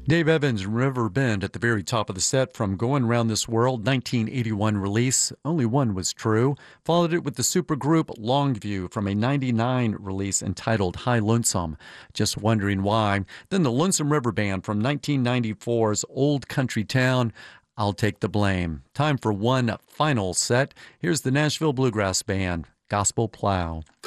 Dave Evans, River Bend at the very top of the set from Going Round This World, 1981 release. Only one was true. Followed it with the supergroup Longview from a 99 release entitled High Lonesome. Just wondering why. Then the Lonesome River Band from 1994's Old Country Town, I'll Take the Blame. Time for one final set. Here's the Nashville Bluegrass Band, Gospel Plow.